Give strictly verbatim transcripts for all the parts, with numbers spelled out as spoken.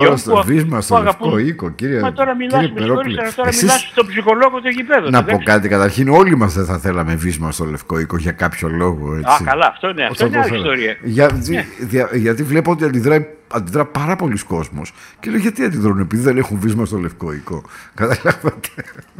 Βίσμα στο, βίσμα στο Λευκό Οίκο, κύριε. Μα τώρα μιλάς, κύριε με συγχωρείτε, τώρα εσείς... μιλάς στον ψυχολόγο του γηπέδου. Να πω κάτι, καταρχήν όλοι μας δεν θα θέλαμε βίσμα στο Λευκό Οίκο για κάποιο λόγο. Έτσι. Α, καλά, αυτό είναι, αυτό είναι άλλη ιστορία. Για, ναι. δια, γιατί βλέπω ότι αντιδρά, αντιδρά πάρα πολλοί κόσμος. Και λέω γιατί αντιδρούν, επειδή δεν έχουν βίσμα στο Λευκό Οίκο. Καταλάβατε.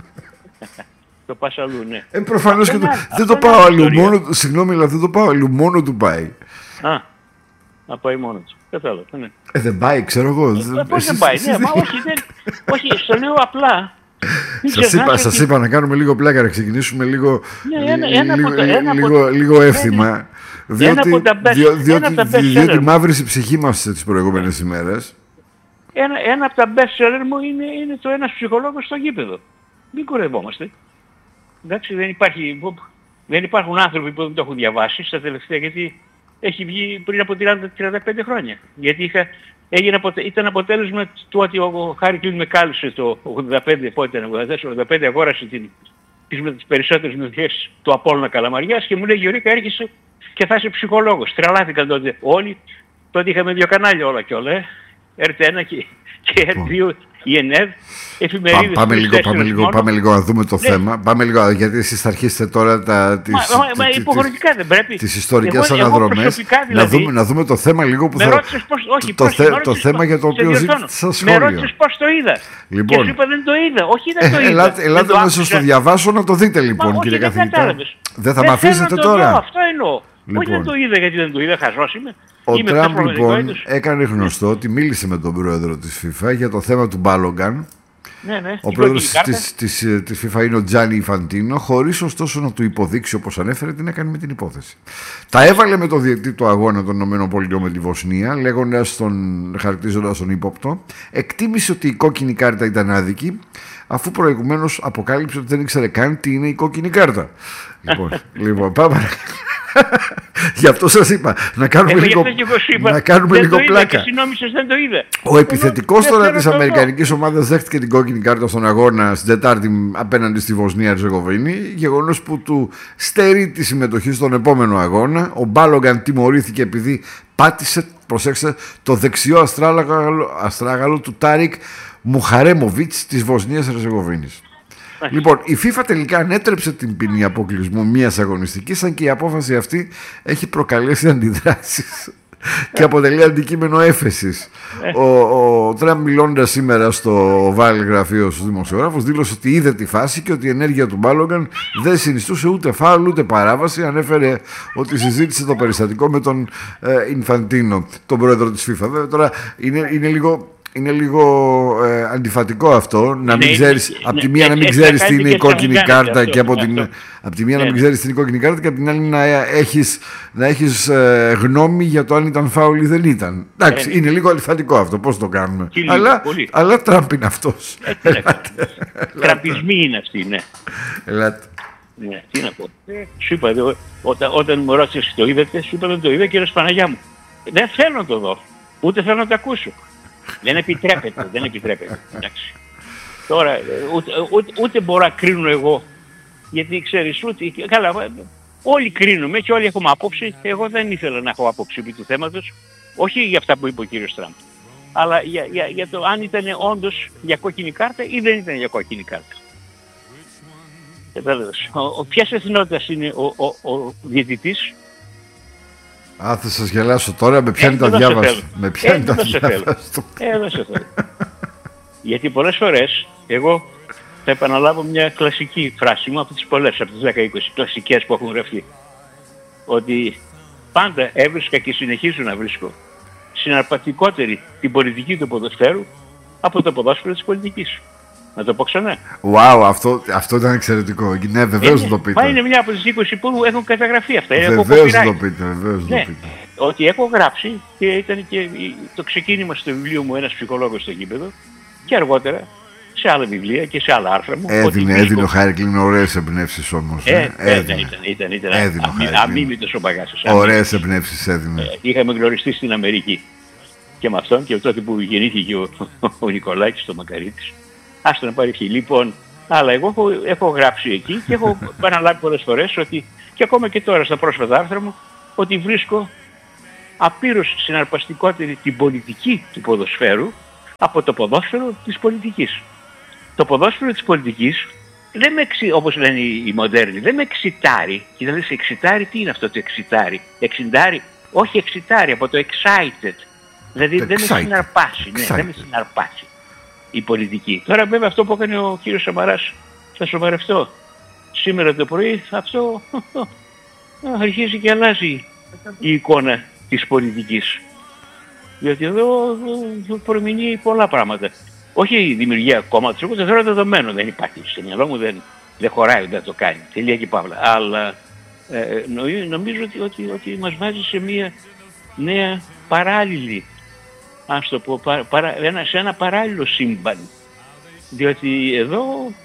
Το πας αλλού, ναι. Ε, προφανώς και το, δεν το πάω αλλού. Μόνο, συγγνώμη, αλλά δεν το πάω αλλού. Μόνο του πάει. Α, να πάει μόνο του. Κατάλαβα, ναι. Ε, δεν πάει, ξέρω εγώ. Ε, πώς δεν πάει, ναι, μα όχι, δεν, όχι, στο λέω απλά. Σας είπα, σας είπα να κάνουμε λίγο πλάκα, να ξεκινήσουμε λίγο, ναι, ένα, ένα λίγο, το, ένα λίγο, το, λίγο εύθυμα. Διότι, διο, διότι, διότι μαύρησε η ψυχή μας τις προηγούμενες ημέρες. Ένα, ένα από τα best seller μου είναι, είναι το ένας ψυχολόγος στο γήπεδο. Μην κουρευόμαστε. Εντάξει, δεν, υπάρχει, δεν υπάρχουν άνθρωποι που δεν το έχουν διαβάσει στα τελευταία, γιατί έχει βγει πριν από τριάντα με τριάντα πέντε χρόνια. Γιατί είχα, έγινε, ήταν αποτέλεσμα του ότι ο Χάρη Κλίν με κάλυψε το ογδόντα πέντε, πότε ήταν, ογδόντα τέσσερα ογδόντα πέντε, αγόρασε την, τις, τις περισσότερες μετοχές του Απόλλωνα Καλαμαριάς και μου λέει Γιωρίκα έρχεσαι και θα είσαι ψυχολόγος. Τρελάθηκαν τότε όλοι. Τότε είχαμε δύο κανάλια όλα και όλα. Ε. Ερτ ένα και, και Ερτ δύο, η ΕΝΕΔ, εφημερίδες. Πάμε λίγο, πάμε λίγο, πάμε λίγο να δούμε το ναι. θέμα. Πάμε λίγο, γιατί εσείς θα αρχίσετε τώρα τα, τις, μα, μα, μα, υποχρεωτικά δεν πρέπει. Τις ιστορικές εγώ, αναδρομές. Δηλαδή, να, δούμε, να δούμε το θέμα λίγο που με θα... Πώς, όχι, το, πώς, θε, το θέμα για το οποίο ζήτησα σχόλιο. Με ρώτησες πώς το είδα. Λοιπόν. Και σου είπα δεν το είδα. Όχι δεν το είδα. Ελάτε, ελάτε να σας το διαβάσω να το δείτε λοιπόν, μα, κύριε όχι, καθηγητά. Δεν, δεν θα με αφήσετε τώρα. Αυτό εννοώ. Λοιπόν. Όχι δεν το είδα γιατί δεν το είδα, χαζός είμαι. Ο Τραμπ λοιπόν έκανε γνωστό ότι μίλησε με τον πρόεδρο της FIFA για το θέμα του Μπάλογκαν. Ναι, ναι. Ο πρόεδρος της, της, της FIFA είναι ο Τζάνι Ιφαντίνο, χωρίς ωστόσο να του υποδείξει, όπως ανέφερε, τι να κάνει με την υπόθεση. Τα έβαλε με το διαιτητή του αγώνα των ΗΠΑ με τη Βοσνία, λέγοντας τον, χαρακτηρίζοντας τον ύποπτο. Εκτίμησε ότι η κόκκινη κάρτα ήταν άδικη, αφού προηγουμένως αποκάλυψε ότι δεν ήξερε καν τι είναι η κόκκινη κάρτα. λοιπόν, λοιπόν, πάμε. Γι' αυτό σας είπα να κάνουμε ε, λίγο, είπα, να κάνουμε δεν λίγο το πλάκα. Είδα, συνόμισες, δεν το είδα. Ο επιθετικός τώρα της αμερικανικής ομάδας δέχτηκε την κόκκινη κάρτα στον αγώνα στην Τετάρτη απέναντι στη Βοσνία Ερζεγοβίνη, γεγονός που του στερεί τη συμμετοχή στον επόμενο αγώνα. Ο Μπάλογκαν τιμωρήθηκε επειδή πάτησε, προσέξτε, το δεξιό αστράγαλο, αστράγαλο του Τάρικ Μουχαρέμοβιτς της Βοσνίας Ερζεγοβίνης. Λοιπόν, η FIFA τελικά ανέτρεψε την ποινή αποκλεισμού μιας αγωνιστικής, αν και η απόφαση αυτή έχει προκαλέσει αντιδράσεις και αποτελεί αντικείμενο έφεσης. Ο, ο Τραμπ, μιλώντας σήμερα στο Oval γραφείο στους δημοσιογράφους, δήλωσε ότι είδε τη φάση και ότι η ενέργεια του Μπάλογκαν δεν συνιστούσε ούτε φάουλ ούτε παράβαση. Ανέφερε ότι συζήτησε το περιστατικό με τον ε, Ινφαντίνο, τον πρόεδρο της FIFA. Βέβαια, τώρα είναι, είναι λίγο... Είναι λίγο ε, αντιφατικό αυτό, να μην ξέρεις, από τη μία να μην ξέρεις τι είναι η κόκκινη κάρτα και από την από τη μία να μην ξέρεις τι είναι η κόκκινη κάρτα και από την άλλη να έχεις, να έχεις ε, γνώμη για το αν ήταν φάουλ ή δεν ήταν. Εντάξει, είναι λίγο αντιφατικό αυτό, πώς το κάνουμε. Αλλά, αλλά Τραμπ είναι αυτός. Τραμπισμοί είναι αυτοί, ναι. Ελάτε. Ναι, τι να πω. Σου είπα, όταν, όταν μου ρώτησες το είδατε, σου είπα δεν το είδα και ρε Παναγιά μου. Δεν θέλω να το δω, ούτε θέλω να το ακούσω. Δεν επιτρέπεται, δεν επιτρέπεται. Εντάξει. Τώρα ούτε, ούτε, ούτε μπορώ να κρίνω εγώ, γιατί ξέρεις ούτε, καλά, όλοι κρίνουμε και όλοι έχουμε άποψη. Εγώ δεν ήθελα να έχω άποψη επί του θέματος, όχι για αυτά που είπε ο κύριος Τραμπ, αλλά για, για, για το αν ήταν όντως για κόκκινη κάρτα ή δεν ήταν για κόκκινη κάρτα. Ο, ο, ποιας εθνότητας είναι ο, ο, ο διαιτητής? Α, θα σας γελάσω τώρα, με πιάνει τα διάβαση. Με πιάνει τα διάβαση. Εδώ σε θέλω. Γιατί πολλές φορές, εγώ θα επαναλάβω μια κλασική φράση μου από τις πολλές, από τις δέκα είκοσι κλασικές που έχουν γραφτεί. Ότι πάντα έβρισκα και συνεχίζω να βρίσκω συναρπαστικότερη την πολιτική του ποδοσφαίρου από το ποδόσφαιρο της πολιτικής. Να το πω ξανά. Wow, αυτό, αυτό ήταν εξαιρετικό. Ναι, βεβαίως το πείτε. Μα είναι μια από τις είκοσι που έχουν καταγραφεί αυτά. Βεβαίως το πείτε, βεβαίως ναι, το πείτε. Ότι έχω γράψει και ήταν και το ξεκίνημα στο βιβλίο μου ένας ψυχολόγος στο γήπεδο και αργότερα σε άλλα βιβλία και σε άλλα άρθρα μου. Έδινε, έδινε ο Χάρη Κλίν ωραίες εμπνεύσεις όμως. Ε, ε, έδινε. Ήταν, ήταν, ήταν αμήμητος ο Παγάσης. Ωραίες εμπνεύσεις έδινε. Ε, είχαμε γνωριστεί στην Αμερική και με αυτόν και τότε που γεννήθηκε ο, ο Νικολάκης, το Μακαρίτης. Άστο να πάρει ευχή. Λοιπόν, αλλά εγώ έχω, έχω γράψει εκεί και έχω παραλάβει πολλές φορές ότι, και ακόμα και τώρα στα πρόσφατα άρθρα μου, ότι βρίσκω απείρως συναρπαστικότερη την πολιτική του ποδοσφαίρου από το ποδόσφαιρο της πολιτικής. Το ποδόσφαιρο της πολιτικής, δεν με εξι, όπως λένε οι, οι μοντέρνοι, δεν με εξητάρει. Και δεν λες εξητάρει, τι είναι αυτό το εξητάρει? Εξιντάρει, όχι εξητάρει, από το excited. Δηλαδή δεν με συναρπάσει, ναι, δεν με συναρπάσει η πολιτική. Τώρα βέβαια αυτό που έκανε ο κύριος Σαμαράς, θα σοβαρευτώ. Σήμερα το πρωί αυτό αρχίζει και αλλάζει η εικόνα της πολιτικής. Γιατί εδώ προμηνύει πολλά πράγματα. Όχι η δημιουργία κόμματος, εγώ το θεωρώ δεδομένο, δεν υπάρχει. Στο μυαλό μου δεν, δεν χωράει να το κάνει. Τελεία και παύλα. Αλλά ε, νομίζω ότι, ότι, ότι μας βάζει σε μια νέα παράλληλη, ας το πω, παρα, ένα, σε ένα παράλληλο σύμπαν. Διότι εδώ,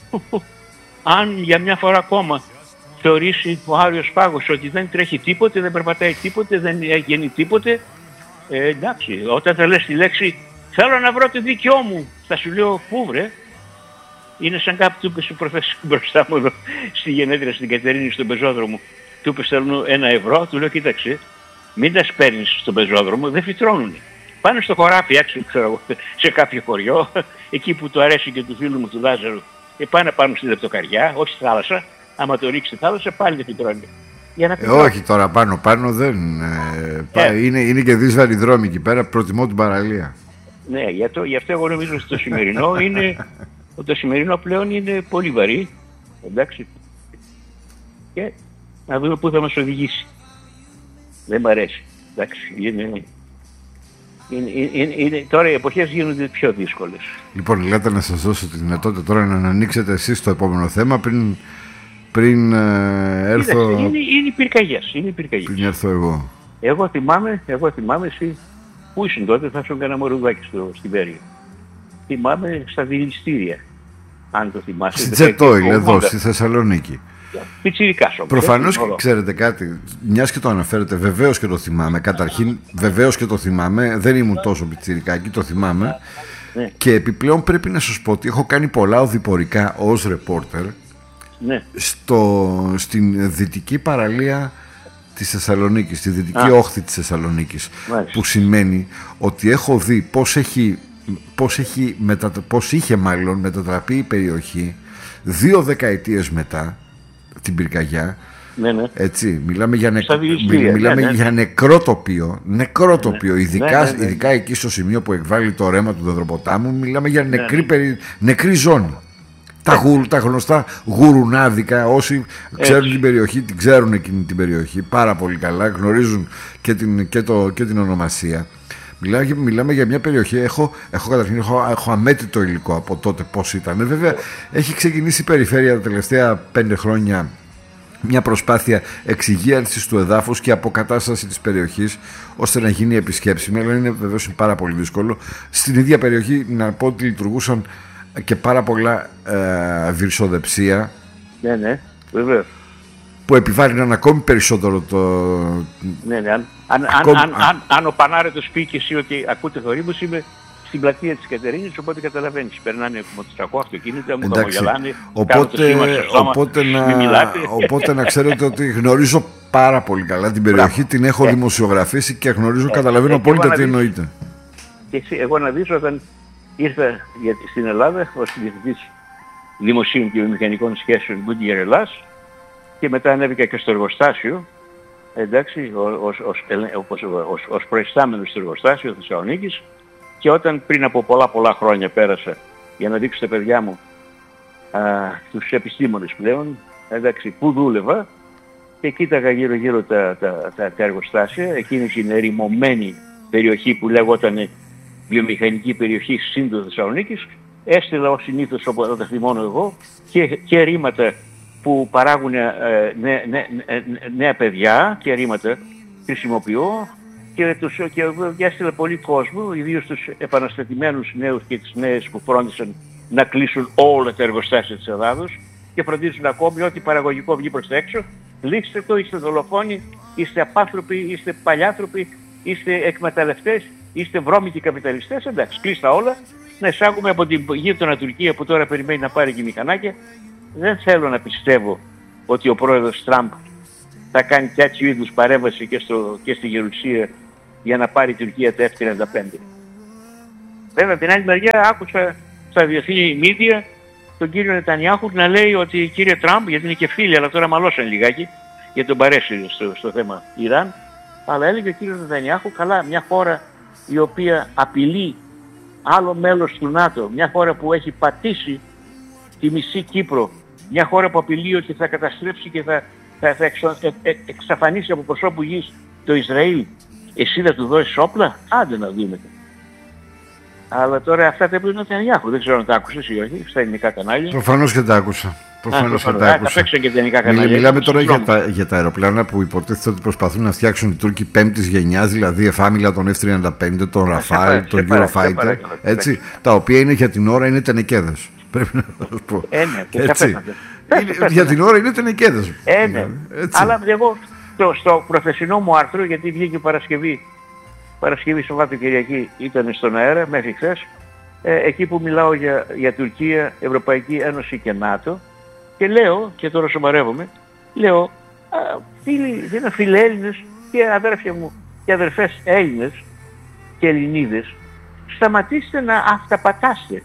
αν για μια φορά ακόμα θεωρήσει ο Άριος Πάγος ότι δεν τρέχει τίποτε, δεν περπατάει τίποτε, δεν γίνει τίποτε, ε, εντάξει, όταν θα λες τη λέξη θέλω να βρω το δίκαιό μου, θα σου λέω πού βρε. Είναι σαν κάποιο του είπε σου προφέσει μπροστά μου εδώ στη γενέτρια στην Κατερίνη στον πεζόδρομο. Του είπε θέλω ένα ευρώ, του λέω κοίταξε, μην τα παίρνεις στον πεζόδρομο, δεν φυτρώνουνε. Πάνε στο χωράφι έξω, ξέρω εγώ, σε κάποιο χωριό, εκεί που του αρέσει και του φίλου μου του Λάζαρου, και πάνε πάνω στη Λεπτοκαριά, όχι στη θάλασσα. Άμα το ρίξει στη θάλασσα, πάλι δεν φυτρώνει. Ε, όχι τώρα πάνω πάνω δεν. Ε, ε. Είναι, είναι και δύσβαροι δρόμοι εκεί πέρα, προτιμώ την παραλία. Ναι, γι' αυτό, γι' αυτό εγώ νομίζω ότι το σημερινό είναι. Το σημερινό πλέον είναι πολύ βαρύ. Εντάξει. Και να δούμε πού θα μας οδηγήσει. Δεν μ' αρέσει. Εντάξει. Είναι, είναι, είναι, είναι, τώρα οι εποχές γίνονται πιο δύσκολες. Λοιπόν, λέτε να σας δώσω τη δυνατότητα τώρα να ανοίξετε εσείς το επόμενο θέμα πριν, πριν ε, έρθω. Είναι, είναι, είναι οι πυρκαγιές. Είναι οι πυρκαγιές. Πριν έρθω εγώ. Εγώ θυμάμαι, εγώ θυμάμαι εσύ. Πού ήσουν τότε, θα σου έκανα μορουδάκι στο, στην Πέρια. Θυμάμαι στα δηληστήρια. Αν το θυμάσαι. Στη Τζετόιλ, εδώ, στη Θεσσαλονίκη. Πιτσιρικάς όμως. Προφανώς και ξέρετε κάτι, μιας και το αναφέρετε, βεβαίως και το θυμάμαι. Καταρχήν, βεβαίως και το θυμάμαι. Δεν ήμουν τόσο πιτσιρικάκι, το θυμάμαι. Ναι. Και επιπλέον πρέπει να σας πω ότι έχω κάνει πολλά οδηπορικά ως ρεπόρτερ ναι. στο, στην δυτική παραλία της Θεσσαλονίκης, στη δυτική Α. όχθη της Θεσσαλονίκης. Μάλιστα. Που σημαίνει ότι έχω δει πώς έχει, πώς έχει μετα, πώς είχε μάλλον μετατραπεί η περιοχή δύο δεκαετίες μετά την πυρκαγιά. Ναι, ναι. Έτσι, μιλάμε για, νεκ... μιλάμε ναι, ναι. για νεκρό τοπίο, νεκρό τοπίο, ναι. ειδικά, ναι, ναι, ναι. ειδικά εκεί στο σημείο που εκβάλλει το ρέμα του Δεδροποτάμου, μιλάμε για νεκρή, ναι, ναι. Περι... νεκρή ζώνη. Τα, γουρ, τα γνωστά γουρουνάδικα, όσοι ξέρουν Έτσι. την περιοχή, την ξέρουν εκείνη την περιοχή πάρα πολύ καλά, γνωρίζουν και την, και το, και την ονομασία. Μιλάμε, μιλάμε για μια περιοχή, έχω, έχω καταρχήν έχω, έχω αμέτρητο υλικό από τότε πώς ήταν. Βέβαια, έχει ξεκινήσει η περιφέρεια τα τελευταία πέντε χρόνια μια προσπάθεια εξυγίανσης του εδάφους και αποκατάσταση της περιοχής ώστε να γίνει επισκέψιμη, αλλά είναι βεβαίως πάρα πολύ δύσκολο. Στην ίδια περιοχή να πω ότι λειτουργούσαν και πάρα πολλά ε, βυρσοδεψία. Ναι, ναι, βεβαίως. Που επιβάρυναν ακόμη περισσότερο το... Ναι, ναι, αν, αν, ακόμη... αν, αν, αν, αν ο Πανάρετος πει και εσύ ότι ακούτε θορύβους, είμαι στην πλατεία της Κατερίνης, οπότε καταλαβαίνεις. Περνάνε μοτοσακό αυτοκίνητα, μου χαμογελάνε, κάνουν το σήμα στο σώμα, οπότε, να, οπότε να ξέρετε ότι γνωρίζω πάρα πολύ καλά την περιοχή, Μπράβο. την έχω yeah. δημοσιογραφήσει και γνωρίζω, yeah. καταλαβαίνω απόλυτα yeah. τι εννοείται. Και εσύ, εγώ να δεις όταν ήρθα στην Ελλάδα ως διευθυντής δημοσίων και βιομηχανικών σχέσεων Goodyear Ελλάς και μετά ανέβηκα και στο εργοστάσιο, εντάξει, ως, ως, ως, ως, ως προϊστάμενος στο εργοστάσιο Θεσσαλονίκης, και όταν πριν από πολλά πολλά χρόνια πέρασα για να δείξω στα παιδιά μου α, τους επιστήμονες πλέον, εντάξει, που δούλευα και κοίταγα γύρω γύρω τα, τα, τα, τα εργοστάσια, εκείνη την ερημωμένη περιοχή που λέγονταν βιομηχανική περιοχή σύντο Θεσσαλονίκης, έστειλα ως συνήθως όπως τα θυμώνω εγώ και, και ρήματα που παράγουν ε, νέα, νέα, νέα παιδιά και ρήματα χρησιμοποιώ και, τους, και, και έστειλα πολύ κόσμο, ιδίως τους επαναστατημένους νέους και τις νέες που φρόντισαν να κλείσουν όλα τα εργοστάσια της Ελλάδος και φροντίζουν ακόμη ό,τι παραγωγικό βγει προς τα έξω. Λήξτε το, είστε δολοφόνοι, είστε απάνθρωποι, είστε παλιάνθρωποι, είστε εκμεταλλευτές, είστε βρώμικοι καπιταλιστές, εντάξει, κλείστα όλα, να εισάγουμε από την γείτονα Τουρκία που τώρα περιμένει να πάρει και μηχανάκια. Δεν θέλω να πιστεύω ότι ο πρόεδρος Τραμπ θα κάνει τέτοιου είδους παρέμβαση και, στο, και στη Γερουσία για να πάρει η Τουρκία τα εφ τριάντα πέντε. Βέβαια, την άλλη μεριά άκουσα στα διεθνή media τον κύριο Νετανιάχου να λέει ότι κύριε Τραμπ, γιατί είναι και φίλοι, αλλά τώρα μαλώσαν λιγάκι, γιατί τον παρέσει στο, στο θέμα Ιράν, αλλά έλεγε ο κύριος Νετανιάχου, καλά, μια χώρα η οποία απειλεί άλλο μέλος του ΝΑΤΟ, μια χώρα που έχει πατήσει τη μισή Κύπρο, μια χώρα που απειλεί ότι θα καταστρέψει και θα, θα, θα εξο, ε, ε, εξαφανίσει από προσώπου γης το Ισραήλ, εσύ θα του δώσεις όπλα? Άντε να δούμε. Αλλά τώρα αυτά τα είπε ο Νετανιάχου, δεν ξέρω αν τα άκουσες ή όχι, στα ελληνικά κανάλια. Προφανώς και τα άκουσα. Προφανώς και τα άκουσα. Τα και τα ελληνικά κανάλια. Μιλάμε τώρα για τα, για τα αεροπλάνα που υποτίθεται ότι προσπαθούν να φτιάξουν οι Τούρκοι πέμπτης γενιάς, δηλαδή εφάμιλα των εφ τριάντα πέντε, τον Rafale, τον Eurofighter, έτσι, τα οποία είναι για την ώρα είναι τενεκέδες. Πρέπει να σας πω. Ε, ναι, έτσι. Είναι, για την ώρα είναι τενεκέδες. Ε, ναι. Αλλά εγώ στο, στο προχθεσινό μου άρθρο, γιατί βγήκε Παρασκευή, Παρασκευή Σαββάτο-Κυριακή ήταν στον αέρα μέχρι χθες, ε, εκεί που μιλάω για, για Τουρκία, Ευρωπαϊκή Ένωση και ΝΑΤΟ, και λέω, και τώρα σοβαρεύομαι, λέω, α, φίλοι, είναι φιλέλληνες και αδέρφια μου και αδερφές Έλληνες και Ελληνίδες, σταματήστε να αυταπατάστε.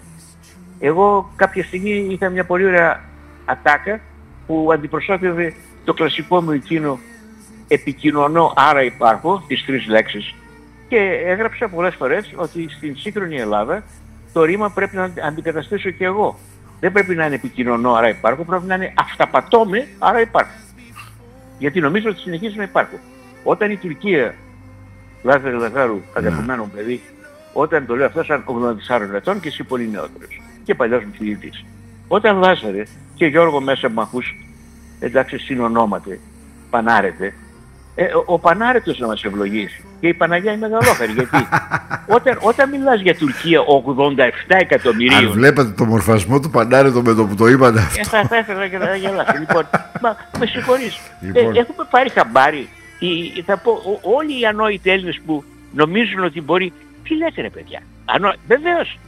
Εγώ κάποια στιγμή είχα μια πολύ ωραία ατάκα που αντιπροσώπευε το κλασικό μου εκείνο επικοινωνώ άρα υπάρχω, τις τρεις λέξεις, και έγραψα πολλές φορές ότι στην σύγχρονη Ελλάδα το ρήμα πρέπει να αντικαταστήσω και εγώ. Δεν πρέπει να είναι επικοινωνώ άρα υπάρχω, πρέπει να είναι αυταπατώμε άρα υπάρχω. Γιατί νομίζω ότι συνεχίζει να υπάρχω. Όταν η Τουρκία, Λάζαρε Λαζάρου, αγαπημένο μου παιδί, όταν το λέω αυτό σαν ογδόντα τεσσάρων ετών και εσύ πολύ νεότερος και παλιός μου φιλητής. Όταν Λάζαρε και Γιώργο μέσα μου ακούς, εντάξει συνονόμαται, πανάρετε, ε, ο, ο Πανάρετος να μας ευλογήσει. Και η Παναγιά είναι μεγαλόφερη. Γιατί όταν, όταν μιλάς για Τουρκία ογδόντα επτά εκατομμυρίων... Αν βλέπετε το μορφασμό του Πανάρετο με το που το είπατε αυτό... Ε, θα, θα ήθελα και θα γελάσω. Λοιπόν, μα, με συγχωρείς. Λοιπόν. Ε, έχουμε πάρει χαμπάρι. Η, θα πω, ο, όλοι οι ανόητοι Έλληνες που νομίζουν ότι μπορεί... Τι λέτε ρε παιδιά. Ανώ... Βεβαίως.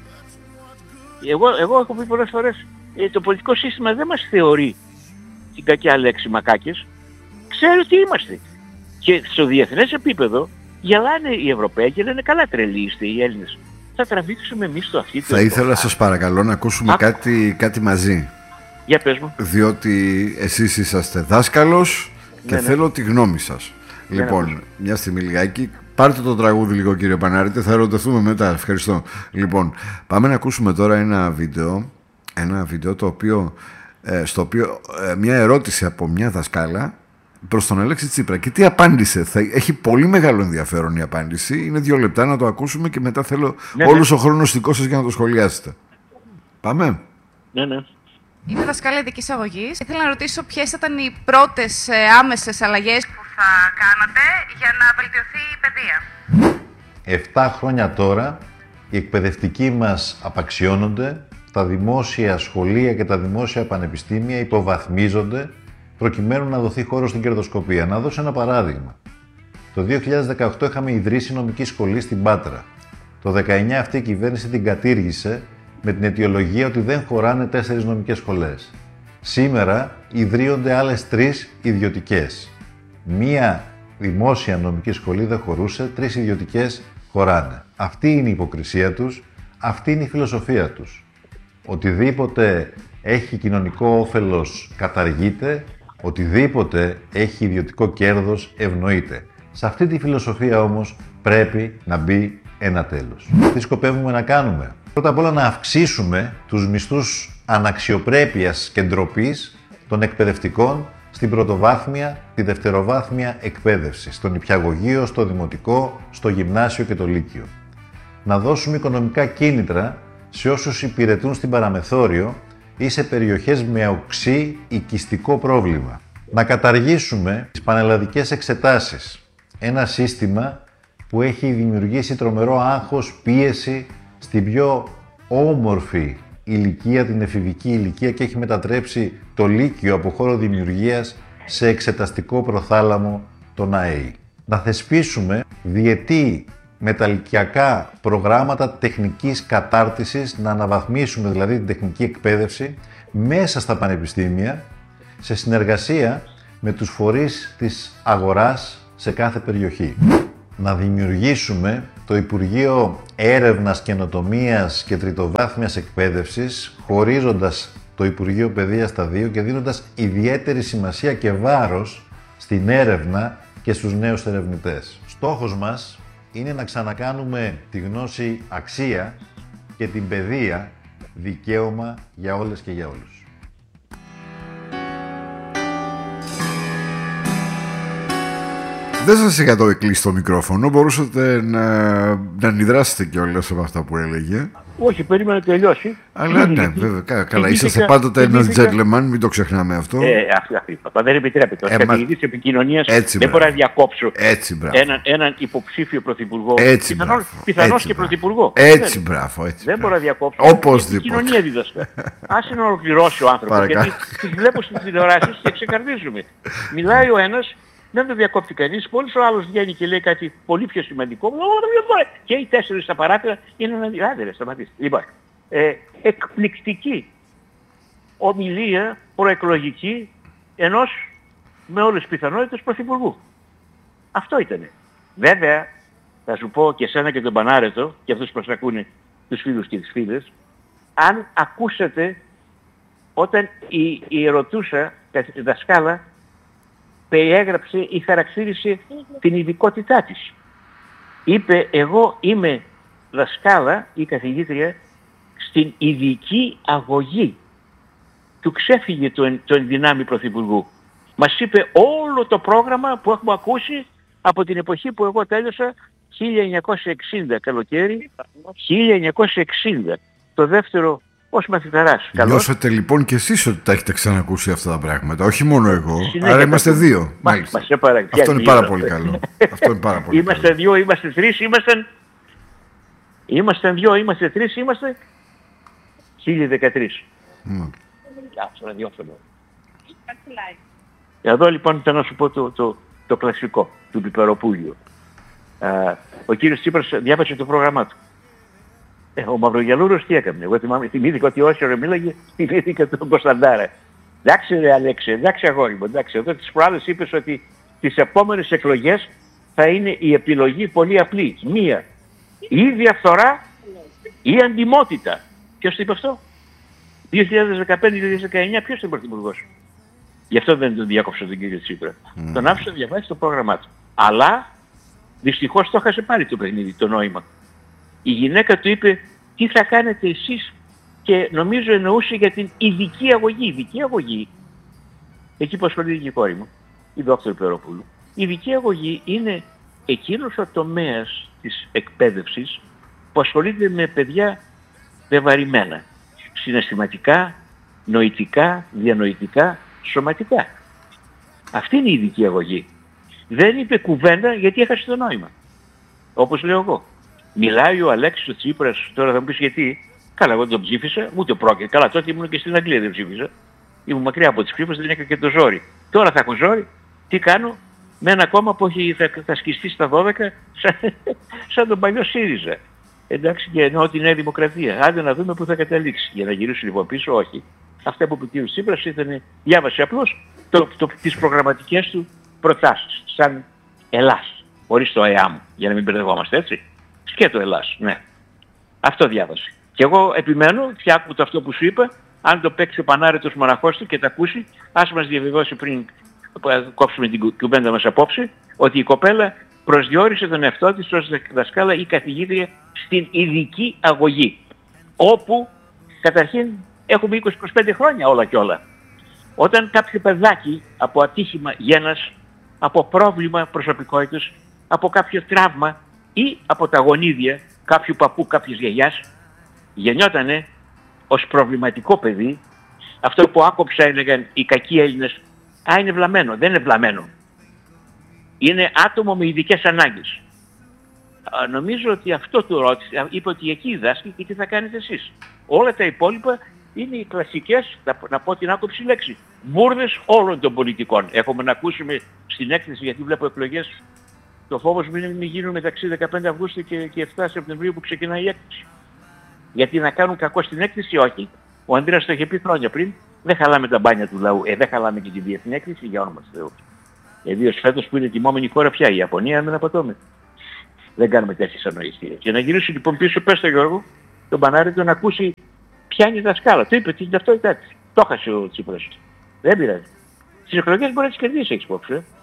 Εγώ, εγώ έχω πει πολλές φορές, ε, το πολιτικό σύστημα δεν μας θεωρεί την κακιά λέξη μακάκες. Ξέρει τι είμαστε. Και στο διεθνές επίπεδο γελάνε οι Ευρωπαίοι και λένε καλά τρελοί είστε οι Έλληνες. Θα τραβήξουμε εμείς το αυτή. Θα ήθελα σας παρακαλώ να ακούσουμε κάτι, κάτι μαζί. Για πες μου. Διότι εσείς είσαστε δάσκαλος και ναι, θέλω ναι. τη γνώμη σας. Ναι, λοιπόν, ναι, μια στιγμή λιγάκι. Πάρτε το τραγούδι λίγο κύριε Πανάρητε, θα ερωτηθούμε μετά. Ευχαριστώ. Λοιπόν, πάμε να ακούσουμε τώρα ένα βίντεο, ένα βίντεο το οποίο, ε, στο οποίο ε, μια ερώτηση από μια δασκάλα προς τον Αλέξη Τσίπρα. Και τι απάντησε. Θα έχει πολύ μεγάλο ενδιαφέρον η απάντηση. Είναι δύο λεπτά να το ακούσουμε και μετά θέλω ναι, όλος ναι. ο χρόνος δικό σας για να το σχολιάσετε. Πάμε. Ναι, ναι. Είμαι δασκάλα ειδικής αγωγής. Ήθελα να ρωτήσω ποιες ήταν οι πρώτες ε, άμεσες αλλαγές που θα κάνατε για να βελτιωθεί η παιδεία. Εφτά χρόνια τώρα οι εκπαιδευτικοί μας απαξιώνονται, τα δημόσια σχολεία και τα δημόσια πανεπιστήμια υποβαθμίζονται προκειμένου να δοθεί χώρο στην κερδοσκοπία. Να δώσω ένα παράδειγμα. Το δύο χιλιάδες δεκαοκτώ είχαμε ιδρύσει νομική σχολή στην Πάτρα. Το δεκαεννιά αυτή η κυβέρνηση την κατήργησε με την αιτιολογία ότι δεν χωράνε τέσσερις νομικές σχολές. Σήμερα ιδρύονται άλλες τρεις ιδιωτικές. Μία δημόσια νομική σχολή δεν χωρούσε, τρεις ιδιωτικές χωράνε. Αυτή είναι η υποκρισία τους, αυτή είναι η φιλοσοφία τους. Οτιδήποτε έχει κοινωνικό όφελος καταργείται, οτιδήποτε έχει ιδιωτικό κέρδος ευνοείται. Σε αυτή τη φιλοσοφία όμως πρέπει να μπει ένα τέλος. Τι σκοπεύουμε να κάνουμε? Πρώτα απ' όλα να αυξήσουμε τους μισθούς αναξιοπρέπειας και ντροπής των εκπαιδευτικών στην πρωτοβάθμια, τη δευτεροβάθμια εκπαίδευση, στο νηπιαγωγείο, στο δημοτικό, στο γυμνάσιο και το λύκειο. Να δώσουμε οικονομικά κίνητρα σε όσους υπηρετούν στην παραμεθόριο ή σε περιοχές με οξύ οικιστικό πρόβλημα. Να καταργήσουμε τις πανελλαδικές εξετάσεις, ένα σύστημα που έχει δημιουργήσει τρομερό άγχος, πίεση στην πιο όμορφη ηλικία, την εφηβική ηλικία, και έχει μετατρέψει το λύκειο από χώρο δημιουργίας σε εξεταστικό προθάλαμο, τον ΑΕΗ. Να θεσπίσουμε διετή μεταλυκιακά προγράμματα τεχνικής κατάρτισης, να αναβαθμίσουμε δηλαδή την τεχνική εκπαίδευση μέσα στα πανεπιστήμια, σε συνεργασία με τους φορείς της αγοράς σε κάθε περιοχή. να δημιουργήσουμε το Υπουργείο Έρευνας, Καινοτομίας και Τριτοβάθμιας Εκπαίδευσης, χωρίζοντας το Υπουργείο Παιδείας στα δύο και δίνοντας ιδιαίτερη σημασία και βάρος στην έρευνα και στους νέους ερευνητές. Στόχος μας είναι να ξανακάνουμε τη γνώση αξία και την παιδεία δικαίωμα για όλες και για όλους. Δεν σας είχα το κλείσει το μικρόφωνο, μπορούσατε να, να αντιδράσετε κιόλας από αυτά που έλεγε. Όχι, περίμενα να τελειώσει. Αλλά ναι, βέβαια, κα, καλά, είσαστε πάντοτε ένας gentleman, μην το ξεχνάμε αυτό. Ε, αυτή, αυτή, δεν επιτρέπεται. Ως ε, καθηγητής μα... επικοινωνίας έτσι, δεν μπορώ να διακόψω έτσι, έναν, έναν υποψήφιο πρωθυπουργό. Έτσι, πιθανώς, πιθανώς και πρωθυπουργό. Έτσι, μπράβο. Έτσι, δεν μπορώ να διακόψω. Οπωσδήποτε. Επικοινωνία δίδασκα. Άσε να ολοκληρώσει ο άνθρωπος. Γιατί τις βλέπω στις τηλεοράσεις και ξεκαρδίζουμε. Μιλάει ο ένας. Δεν το διακόπτει κανείς. Μόλις ο άλλος βγαίνει και λέει κάτι πολύ πιο σημαντικό. Και οι τέσσερις στα παράθυρα είναι ένα... Άντε ρε, σταματήστε. Λοιπόν, ε, εκπληκτική ομιλία προεκλογική ενός, με όλες τις πιθανότητες, πρωθυπουργού. Αυτό ήτανε. Βέβαια, θα σου πω και εσένα και τον Πανάρετο, και αυτούς που προσακούνε τους φίλους και τις φίλες, αν ακούσατε όταν η, η ερωτούσα δασκάλα περιέγραψε ή χαρακτήρισε την ειδικότητά της. Είπε, εγώ είμαι δασκάλα ή καθηγήτρια στην ειδική αγωγή. Του ξέφυγε το, το ενδυνάμει πρωθυπουργού. Μας είπε όλο το πρόγραμμα που έχουμε ακούσει από την εποχή που εγώ τέλειωσα χίλια εννιακόσια εξήντα καλοκαίρι, χίλια εννιακόσια εξήντα, το δεύτερο ως μαθηταράς. Νιώσατε λοιπόν και εσείς ότι τα έχετε ξανακούσει αυτά τα πράγματα, όχι μόνο εγώ. Συνέχεια, άρα είμαστε δύο. Μα, μας παρα... Αυτό είναι πάρα πολύ καλό. Αυτό είναι πάρα πολύ είμαστε καλό. δύο, είμαστε τρεις, ήμασταν... Είμαστε δύο, είμαστε τρεις, είμαστε... χίλια δεκατρία. Mm. ραδιόφωνο. Εδώ λοιπόν ήταν να σου πω το, το, το κλασικό του Πιπεροπούλιου. Α, ο κύριος Τσίπρας διάβασε το πρόγραμμά του. Ε, ο Μαυρογιαλούρος τι έκανε. Εγώ θυμάμαι, θυμήθηκα ότι όσο ρε μίλαγε, θυμήθηκα τον Κωνσταντάρα. Εντάξει ρε Αλέξη, εντάξει αγόρι μου, εντάξει. Εδώ τις προάλλες είπες ότι τις επόμενες εκλογές θα είναι η επιλογή πολύ απλή. Μία, ή διαφθορά ή αντιμότητα. Ποιος το είπε αυτό? δύο χιλιάδες δεκαπέντε δύο χιλιάδες δεκαεννιά ποιος ήταν πρωθυπουργός? Γι' αυτό δεν τον διάκοψε τον κύριο Τσίπρα. Mm. Τον άφησε να διαβάσει το πρόγραμμά του. Αλλά δυστυχώς το έχασε πάλι το παιχνίδι, το νόημα. Η γυναίκα του είπε τι θα κάνετε εσείς, και νομίζω εννοούσε για την ειδική αγωγή. Ειδική αγωγή, εκεί που ασχολείται και η κόρη μου, η δόκτωρ Περοπούλου, η ειδική αγωγή είναι εκείνος ο τομέας της εκπαίδευσης που ασχολείται με παιδιά βεβαρημένα. Συναισθηματικά, νοητικά, διανοητικά, σωματικά. Αυτή είναι η ειδική αγωγή. Δεν είπε κουβέντα γιατί έχασε το νόημα. Όπως λέω εγώ. Μιλάει ο Αλέξης ο Τσίπρας, τώρα θα μου πεις γιατί. Καλά, εγώ δεν τον ψήφισα, ούτε πρόκειται. Καλά, τότε ήμουν και στην Αγγλία, δεν ψήφισα. Ήμουν μακριά από τις ψήφους, δεν έκανα και το ζόρι. Τώρα θα έχω ζόρι. Τι κάνω? Με ένα κόμμα που έχει, θα, θα σκιστεί στα δώδεκα, σαν, σαν τον παλιό ΣΥΡΙΖΑ. Εντάξει, και εννοώ τη Νέα Δημοκρατία. Άντε να δούμε πού θα καταλήξει. Για να γυρίσω λοιπόν πίσω, όχι. Αυτά που είπε ο κ. Τσίπρας ήταν, διάβασε απλώς το, το, τις προγραμματικές του προτάσεις. Σαν Ελλάς, χωρίς το ΕΑΜ, για να μην μπερδευόμαστε, έτσι. Σκέτο Ελλάς, ναι. Αυτό διάβασε. Και εγώ επιμένω, και άκου το αυτό που σου είπα, αν το παίξει ο Πανάρετος μοναχός του και τα ακούσει, ας μας διαβεβαιώσει πριν κόψουμε την κουβέντα μας απόψε, ότι η κοπέλα προσδιορίσε τον εαυτό της ως δασκάλα ή καθηγήτρια στην ειδική αγωγή. Όπου καταρχήν έχουμε είκοσι με είκοσι πέντε χρόνια όλα και όλα. Όταν κάποιο παιδάκι από ατύχημα γένας, από πρόβλημα προσωπικότητας, από κάποιο τραύμα ή από τα γονίδια κάποιου παππού, κάποιης γιαγιάς, γεννιότανε ως προβληματικό παιδί, αυτό που άκοψα έλεγαν οι κακοί Έλληνες, α, είναι βλαμμένο. Δεν είναι βλαμμένο. Είναι άτομο με ειδικές ανάγκες. Α, νομίζω ότι αυτό του ρώτησε, είπε ότι εκεί διδάσκει και τι θα κάνετε εσείς. Όλα τα υπόλοιπα είναι οι κλασικές, να, να πω την άκοψη λέξη, μπούρδες όλων των πολιτικών. Έχουμε να ακούσουμε στην έκθεση, γιατί βλέπω εκλογές, το φόβος μου είναι μην γίνουν μεταξύ δεκαπέντε Αυγούστου και, και εφτά Σεπτεμβρίου που ξεκινάει η έκθεση. Γιατί να κάνουν κακό στην έκθεση, όχι. Ο Ανδρέας το είχε πει χρόνια πριν, δεν χαλάμε τα μπάνια του λαού. Ε, δεν χαλάμε και τη διεθνή έκθεση, για όνομα του Θεού. Ιδίως φέτος που είναι τιμόμενη χώρα πια, η Ιαπωνία, αν δεν απατώμε. Δεν κάνουμε τέτοιες ανοησίες. Για να γυρίσει λοιπόν πίσω, πες στο Γιώργο, τον Πανάρη του να ακούσει ποια είναι η δασκάλα. Το είπε την ταυτότητά της. Το έχασε ο Τσίπρας. Δεν πειράζει. Στις εκλογές μπορεί να τις κερδίσει, έχεις υπόψη. Ε?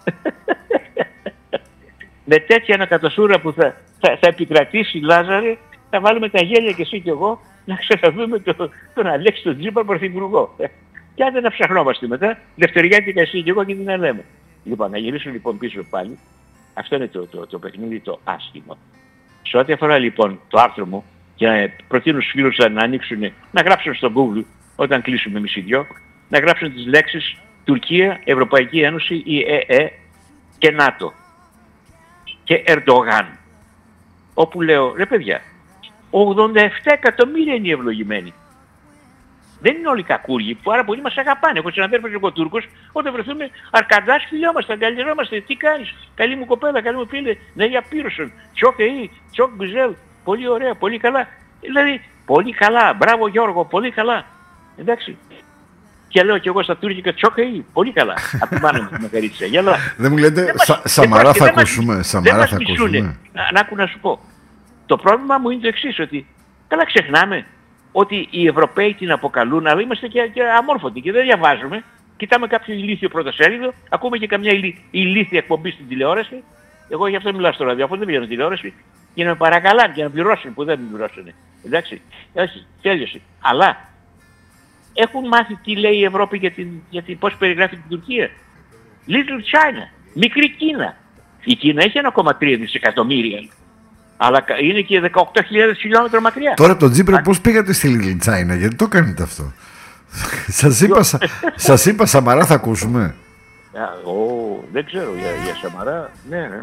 Με τέτοια ανακατοσούρα που θα, θα, θα επικρατήσει, Λάζαρε, θα βάλουμε τα γέλια και εσύ και εγώ να ξαναδούμε το, τον Αλέξη τον Τσίπρα πρωθυπουργό. Και άντε να ψαχνόμαστε μετά, δευτεριάτικα εσύ και εγώ και τι να λέμε. Λοιπόν, να γυρίσω λοιπόν πίσω πάλι. Αυτό είναι το, το, το παιχνίδι το άσχημο. Σε ό,τι αφορά λοιπόν το άρθρο μου, και να προτείνω στους φίλους να ανοίξουν, να γράψουν στο Google, όταν κλείσουμε εμείς οι δυο, να γράψουν τις λέξεις Τουρκία, Ευρωπαϊκή Ένωση, η ΕΕ και ΝΑΤΟ. Και Ερντογάν. Όπου λέω, ρε παιδιά, ογδόντα επτά εκατομμύρια είναι οι ευλογημένοι. Δεν είναι όλοι κακούργοι, που άρα πολλοί μας αγαπάνε. Έχω συναδέλφους εγώ Τούρκος, όταν βρεθούμε αρκαντάς φιλιόμαστε, αγκαλιαζόμαστε. Τι κάνεις, καλή μου κοπέλα, καλή μου φίλη, ναι για πύρωσον, τσοκ εή, τσοκ γκουζέλ, πολύ ωραία, πολύ καλά. Δηλαδή, πολύ καλά, μπράβο Γιώργο, πολύ καλά. Εντάξει. Και λέω και εγώ στα τουρκικά τσοκ εή, πολύ καλά. Από την μάνα μου με καρίτσα. Γελά. Δεν μου λέτε, Σαμαρά θα ακούσουμε. Σαμαρά θα ακούσουμε. Να άκου να σου πω. Το πρόβλημα μου είναι το εξής, ότι καλά ξεχνάμε ότι οι Ευρωπαίοι την αποκαλούν, αλλά είμαστε και, και αμόρφωτοι και δεν διαβάζουμε. Κοιτάμε κάποιο ηλίθιο πρωτοσέλιδο, ακούμε και καμιά ηλί, ηλίθια εκπομπή στην τηλεόραση. Εγώ γι' αυτό μιλάω στο ραδιόφωνο, δεν βγαίνω τηλεόραση, για να με παρακαλάνε και να πληρώσουν που δεν με πληρώσουν. Εντάξει, όχι, τέλειωσε. Αλλά έχουν μάθει τι λέει η Ευρώπη για, την, για την, πώς περιγράφει την Τουρκία. Little China, μικρή Κίνα. Η Κίνα έχει ένα κόμμα τρία δισεκατομμύρια. Αλλά είναι και δεκαοκτώ χιλιάδες χιλιόμετρα μακριά. Τώρα τον Τζίπρα πώς πήγατε στη Little China, γιατί το κάνετε αυτό. σας, είπα, σας είπα Σαμαρά θα ακούσουμε. Oh, δεν ξέρω για, για Σαμαρά. Ναι, ναι.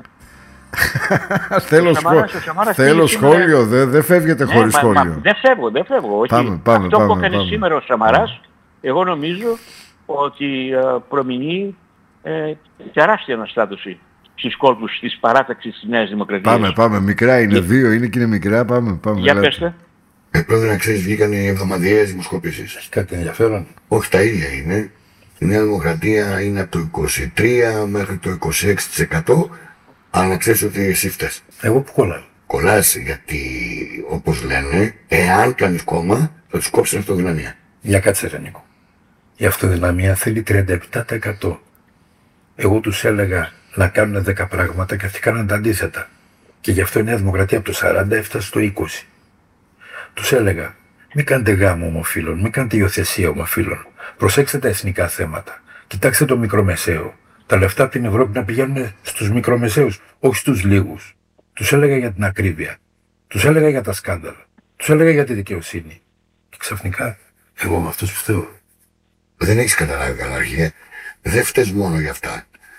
θέλω Σαμαρά, σχό... Σαμαρά θέλω σχόλιο, σήμερα... δεν δε φεύγετε ναι, χωρίς μα, σχόλιο. Μα, δεν φεύγω, δεν φεύγω. Όχι. Πάμε, πάμε, αυτό πάμε, που έκανε πάμε. σήμερα ο Σαμαράς, εγώ νομίζω ότι uh, προμηνύει ε, τεράστια αναστάτωση στις κόλπους της παράταξης της Νέας Δημοκρατίας. Πάμε, πάμε. Μικρά είναι, δύο είναι και είναι μικρά. Πάμε, πάμε. Για πέστε. Ε, πρόεδρε, να ξέρεις, βγήκαν οι εβδομαδιαίες δημοσκοπήσεις. Έχει κάτι ενδιαφέρον? Όχι, τα ίδια είναι. Η Νέα Δημοκρατία είναι από το είκοσι τρία μέχρι το είκοσι έξι τοις εκατό, αλλά να ξέρεις ότι εσύ φταίς. Εγώ που κολλάω. Κολλάς γιατί, όπως λένε, εάν κάνεις κόμμα, θα τους κόψεις αυτοδυναμία. Για κάτσε ρε Νίκο. Η αυτοδυναμία θέλει τριάντα επτά τοις εκατό. Εγώ τους έλεγα να κάνουν δέκα πράγματα και αυτοί κάναν τα αντίθετα. Και γι' αυτό η Νέα Δημοκρατία από το σαράντα έφτασε στο είκοσι. Τους έλεγα, μην κάνετε γάμο ομοφύλων, μην κάνετε υιοθεσία ομοφύλων. Προσέξτε τα εθνικά θέματα. Κοιτάξτε το μικρομεσαίο. Τα λεφτά από την Ευρώπη να πηγαίνουν στους μικρομεσαίους, όχι στους λίγους. Τους έλεγα για την ακρίβεια. Τους έλεγα για τα σκάνδαλα. Τους έλεγα για τη δικαιοσύνη. Και ξαφνικά, εγώ με αυτούς που φταίω. Δεν έχεις καταλάβει καλά, αρχέ. Δεν φταίς μόνο για αυτά.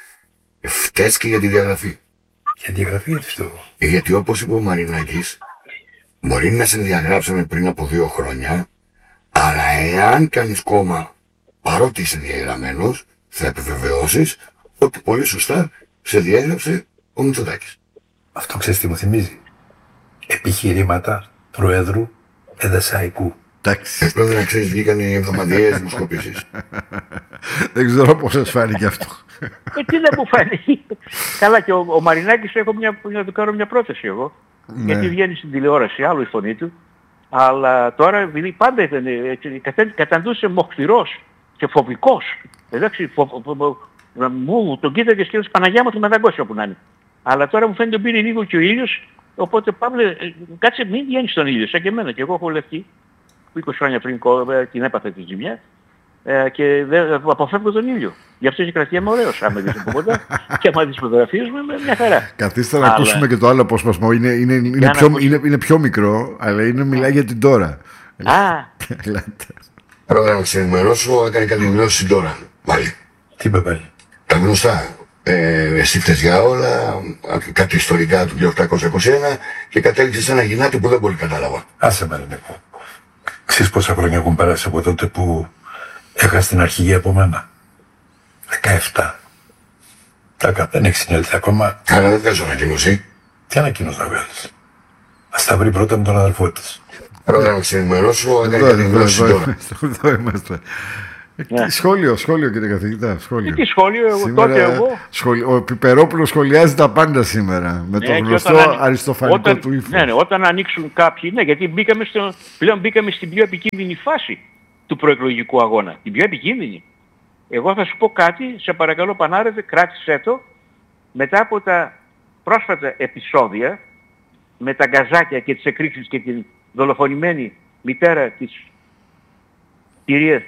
Φταίς και για τη διαγραφή. Για τη διαγραφή γιατί φταίω? Γιατί όπως είπε ο Μαρινάκης, μπορεί να σε διαγράψαμε πριν από δύο χρόνια, αλλά εάν κάνεις κόμμα παρότι είσαι διαγραμμένος, θα επιβεβαιώσεις ότι πολύ σωστά σε διέγραψε ο Μητσοτάκης. Αυτό ξέρεις τι μου θυμίζει? Επιχειρήματα Προέδρου Εδεσσαϊκού. Ε, πρόεδρε, να ξέρεις, βγήκαν οι εβδομαδιαίες δημοσκοπήσεις. Δεν ξέρω πώς σας φάνηκε αυτό. Ε, τι δεν μου φάνηκε. Καλά, και ο, ο Μαρινάκης έχω μια, να του κάνω μια πρόταση εγώ. Ναι. Γιατί βγαίνει στην τηλεόραση, άλλο η φωνή του. Αλλά τώρα, επειδή πάντα ήταν έτσι, καταντούσε μοχθηρός και φοβικός. Εντάξει, φο, φο, φο, μου τον κοίταγε και έλεγε Παναγιά μου, του μεταγκώσει όπου να είναι. Αλλά τώρα μου φαίνεται πήρε λίγο και ο ήλιος. Οπότε Παύλε, κάτσε μην βγαίνει στον ήλιο, σαν και εμένα. Και εγώ έχω λευκή, που είκοσι χρόνια πριν την έπαθα τη ζημιά ε, και δεν αποφεύγω τον ήλιο. Γι' αυτό και κρατιέμαι ωραίος. Άμα δεις από κοντά και άμα δεις φωτογραφίες με μια χαρά. Καθίστε να αλλά... ακούσουμε και το άλλο απόσπασμα. Είναι, είναι, είναι, πιο, ακούσουμε... είναι, είναι πιο μικρό, αλλά είναι, μιλάει για την τώρα. Α! Πρόεδρε, να σε ενημερώσω, έκανε κάτι δηλώσεις στην τώρα. Πάλι. Τι είπε πάλι? Τα γνωστά. Ε, εσύ φταίς για όλα, κάτι ιστορικά του χίλια οκτακόσια είκοσι ένα και κατέληξε σε ένα γυνάτι που δεν πολύ κατάλαβα. Άσε με, Νίκο. Ξέρεις πόσα χρόνια έχουν περάσει από τότε που έχασε την αρχηγή από μένα? δεκαεπτά. Τάκα, δεν έχει συνέλθει ακόμα. Άρα δεν θες ανακοίνωση. Τι ανακοίνωση να βγάλεις? Ας τα βρει πρώτα με τον αδερφό της. Πρόεδρε, να σε ενημερώσω, έκανε κάτι δηλώσεις τώρα. Εδώ είμαστε. Ναι. Σχόλιο, σχόλιο κύριε καθηγητά. Σχόλιο. Τι σχόλιο, εγώ, σήμερα, τότε εγώ. Σχολ... Ο Πιπερόπουλος σχολιάζει τα πάντα σήμερα. Με το Ναι, γνωστό όταν, αριστοφανικό όταν, του ύφος. Ναι, ναι, όταν ανοίξουν κάποιοι. Ναι, γιατί μπήκαμε στο, πλέον μπήκαμε στην πιο επικίνδυνη φάση του προεκλογικού αγώνα. Την πιο επικίνδυνη. Εγώ θα σου πω κάτι, σε παρακαλώ Πανάρευε, κράτησέ το, μετά από τα πρόσφατα επεισόδια με τα γκαζάκια και τις εκρήξεις και την δολοφονημένη μητέρα της κυρίας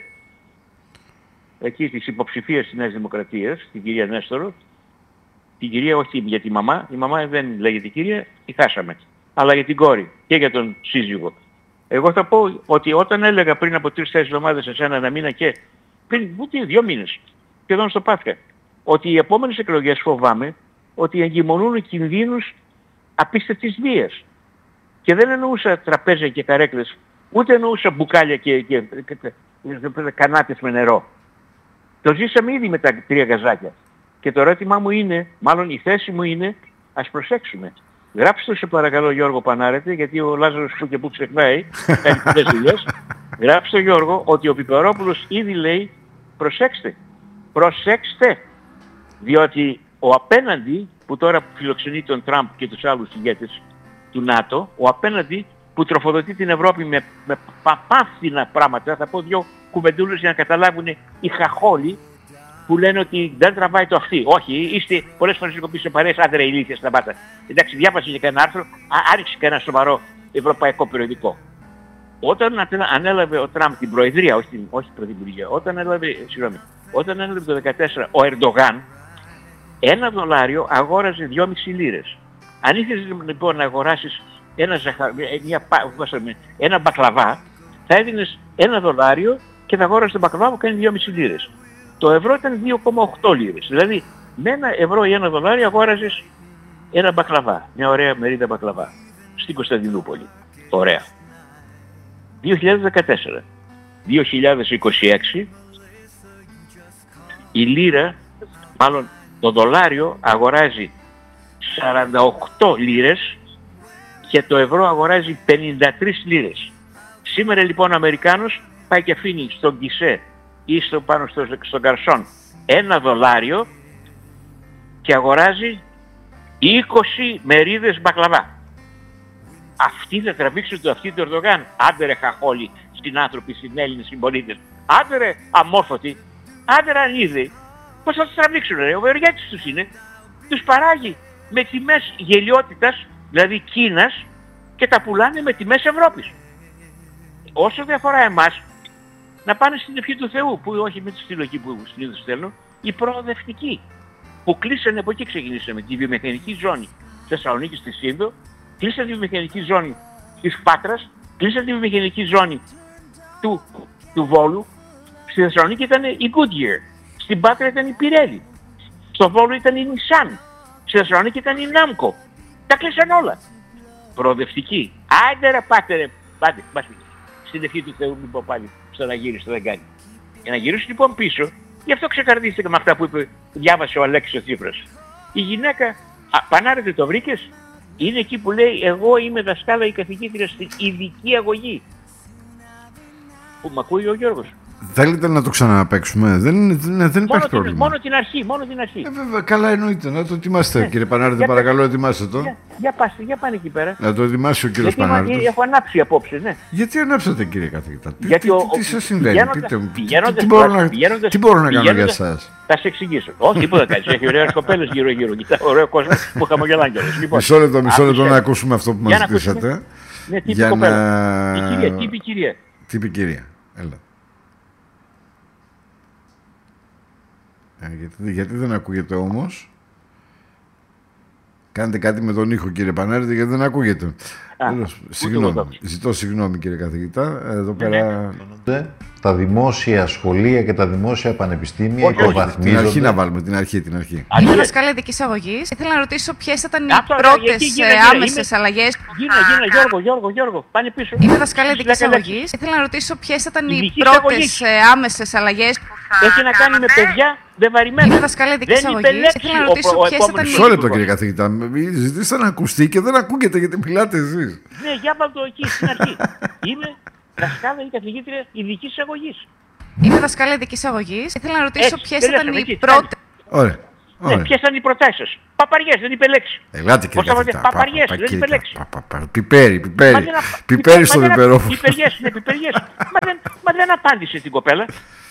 εκεί της υποψηφίας της Νέας Δημοκρατίας, την κυρία Νέστορο, την κυρία όχι για τη μαμά, η μαμά δεν λέγεται κυρία, τη χάσαμε, αλλά για την κόρη και για τον σύζυγο. Εγώ θα πω ότι όταν έλεγα πριν από τρεις-τέσσερις εβδομάδες σε ένα, ένα μήνα και πριν ούτε δύο μήνες, σχεδόν στο Πάσχα, ότι οι επόμενες εκλογές φοβάμαι ότι εγκυμονούν κινδύνους απίστευτης βίας. Και δεν εννοούσα τραπέζια και καρέκλες, ούτε εννοούσα μπουκάλια και, και, και, και, και κανάτες με νερό. Το ζήσαμε ήδη με τα τρία γκαζάκια. Και το ερώτημά μου είναι, μάλλον η θέση μου είναι, ας προσέξουμε. Γράψτε το σε παρακαλώ Γιώργο Πανάρετε, γιατί ο Λάζαρος που και που ξεχνάει, κάνει πολλές δουλειές. Γράψτε Γιώργο ότι ο Πιπερόπουλος ήδη λέει, προσέξτε, προσέξτε, διότι ο απέναντι, που τώρα φιλοξενεί τον Τραμπ και τους άλλους ηγέτες του ΝΑΤΟ, ο απέναντι που τροφοδοτεί την Ευρώπη με, με παπάθυνα πράγματα, θα πω δύο κουβεντούλες για να καταλάβουν οι χαχόλοι που λένε ότι δεν τραβάει το αυτί. Όχι, είστε πολλές φορές λίγο σε παρέες, άντρε ηλίθεια στα μπάτα. Εντάξει, διάβασε και κανένα άρθρο, άνοιξε και ένα σοβαρό ευρωπαϊκό περιοδικό. Όταν ανέλαβε ο Τραμπ την προεδρία, όχι την, όχι την πρωθυπουργία, όταν ανέλαβε, συγγνώμη, όταν ανέλαβε το δύο χιλιάδες δεκατέσσερα ο Ερντογάν, ένα δολάριο αγόραζε δυόμισι λίρες. Αν ήθελες λοιπόν να αγοράσεις ένα, ζαχα... μια... ένα μπακλαβά, θα έδινες ένα δολάριο και θα αγόρασες τον μπακλαβά που κάνει δυόμισι λίρες. Το ευρώ ήταν δύο κόμμα οκτώ λίρες. Δηλαδή με ένα ευρώ ή ένα δολάριο αγόραζες ένα μπακλαβά, μια ωραία μερίδα μπακλαβά, στην Κωνσταντινούπολη. Ωραία. δύο χιλιάδες δεκατέσσερα. δύο χιλιάδες είκοσι έξι η λίρα, μάλλον το δολάριο αγοράζει σαράντα οκτώ λίρες και το ευρώ αγοράζει πενήντα τρεις λίρες. Σήμερα λοιπόν ο Αμερικάνος πάει και αφήνει στον κισέ ή στο, πάνω στο, στον καρσόν ένα δολάριο και αγοράζει είκοσι μερίδες μπακλαβά. Αυτοί θα τραβήξουν το αυτοί του Ερντογάν. Άντε ρε χαχόλοι στην άνθρωποι, στην Έλληνες συμπολίτες. Άντε ρε αμόρφωτοι. Άντε ρε ανίδοι. Πώς θα τους τραβήξουν ρε. Ο Βεωργιάτης τους είναι. Τους παράγει με τιμές γελιότητας, δηλαδή Κίνας, και τα πουλάνε με τιμές Ευρώπης. Όσο δεν αφορά εμάς, να πάνε στην ευχή του Θεού, που όχι με τη συλλογή που συνήθως στέλνω, οι προοδευτικοί, που κλείσανε, από εκεί ξεκινήσαμε, τη βιομηχανική ζώνη στη Θεσσαλονίκη, στη Σύνδο, κλείσανε τη βιομηχανική ζώνη της Πάτρας, κλείσανε τη βιομηχανική ζώνη του, του Βόλου. Στη Θεσσαλονίκη ήταν η Goodyear, στην Πάτρα ήταν η Pirelli, στο Βόλο ήταν η Nissan, στη Θεσσαλονίκη ήταν η Namco. Τα κλείσαν όλα. Προοδευτικοί. Άντε ρε πάτε ρε, πάτε, πάτε. Στην ευχή του Θεού μην πω πάλι στο να γύρισε, δεν κάνει. Για να γυρίσει λοιπόν πίσω, γι' αυτό ξεκαρδίστηκα με αυτά που είπε, διάβασε ο Αλέξης ο Τσίπρας. Η γυναίκα, α, Πανάρετε το βρήκες, είναι εκεί που λέει εγώ είμαι δασκάλα ή καθηγήτρια στην ειδική αγωγή. Που μ' ακούει ο Γιώργος. Θέλετε να το ξαναπαίξουμε, δεν, δεν, δεν υπάρχει πρόβλημα. Μόνο την αρχή, μόνο την αρχή. Ε, βέβαια, καλά εννοείται, να το ετοιμάσετε, Ναι. κύριε Πανάρετε, Για παρακαλώ ετοιμάστε το. Για, για, πάστε, για πάνε εκεί πέρα. Να το ετοιμάσει ο κύριος Γιατί Πανάρετος. έχω ανάψει απόψε, ναι. Γιατί ανάψατε κύριε καθηγητά, τι, Γιατί τι, ο- τι, τι ο- σας συμβαίνει, πηγαίνοντας- πείτε μου, τι, πηγαίνοντας- τι μπορώ να, πηγαίνοντας- τι μπορώ να κάνω για πηγαίνοντας- εσάς. Θα σε εξηγήσω. Όχι, τίποτα κάνεις. Έχει ωραίες κοπέλες γύρω-γύρω. Κοιτά, ωραίο κόσμο που χαμογελάνε κιόλας. Λοιπόν, Μισό λεπτό, μισό λεπτό άκουσε. να ακούσουμε αυτό που Για μας να ακούσουμε. ζητήσατε. Ναι, τι είπε για η κοπέλα. να- Η κυρία, τι είπε η κυρία. Τι είπε η κυρία, έλα. Ε, γιατί, γιατί δεν ακούγεται όμως. Κάντε κάτι με τον ήχο κύριε Πανάρετε γιατί δεν ακούγεται. Α, Τέλος, ούτε συγγνώμη. εγώ το. Ζητώ συγγνώμη κύριε καθηγητά. Εδώ Ναι, πέρα... Τα δημόσια σχολεία και τα δημόσια πανεπιστήμια Όχι, όχι, Την αρχή να υποβαθμίζονται. βάλουμε, την αρχή, την αρχή. Είμαι δασκάλα ειδικής αγωγής. Ήθελα να ρωτήσω ποιες ήταν οι Αυτό, πρώτες εκεί γίνε, ε, γίνε, άμεσες αλλαγές που Γίνε, θα γίνε, κάνατε. Γιώργο, Γιώργο, Γιώργο. Πάνε πίσω. Είμαι δασκάλα ειδικής Λέτε, λέτε. αγωγής. Ήθελα να ρωτήσω ποιες ήταν οι Ειδικής πρώτες αγωγής. ε, άμεσες αλλαγές που θα Έχει να κάνει με κάνατε. παιδιά δεβαρημένα. Είμαι δασκάλα ειδικής Δεν είπε αγωγής. λέξη Ήθελα να ο- ρωτήσω ο ποιες επόμενος ήταν οι- Μισό λεπτό κύριε καθηγητά. Μη- Ζητήστε να ακουστεί και δεν ακούγεται γιατί μιλάτε εσείς. Ναι, για βάλ' το εκεί στην αρχή. Είμαι δασκάλα ή καθηγήτρια ειδικής αγωγής. Είμαι δασκάλα ειδικής αγωγής. Ήθελα να ρωτήσω ποιες ήταν οι πρώτες. Ωραία. Ναι, ποιες ήταν οι προτάσεις σας? Παπαριές, δεν είπε λέξη. Ελάτε και καθηγητά. Παπαριές, δεν είπε λέξη. Πιπέρι, πιπέρι. Πιπέρι στο πιπερόφωνο. Πιπεριές, ναι, πιπεριές. Μα δεν απάντησε την κοπέλα.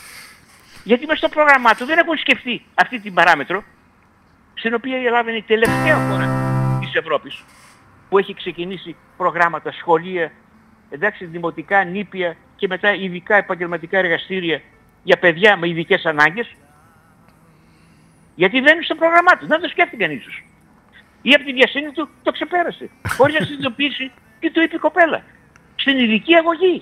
Γιατί μες στο πρόγραμμά του δεν έχουν σκεφτεί αυτή την παράμετρο, στην οποία η Ελλάδα είναι η τελευταία χώρα της Ευρώπης που έχει ξεκινήσει προγράμματα, σχολεία, εντάξει, δημοτικά, νήπια και μετά ειδικά επαγγελματικά εργαστήρια για παιδιά με ειδικές ανάγκες. Γιατί δεν είναι στο πρόγραμμά του, δεν το σκέφτηκαν ίσως. Ή από τη διασύνη του το ξεπέρασε, χωρίς να συνειδητοποιήσει τι του είπε η κοπέλα. Στην ειδική αγωγή.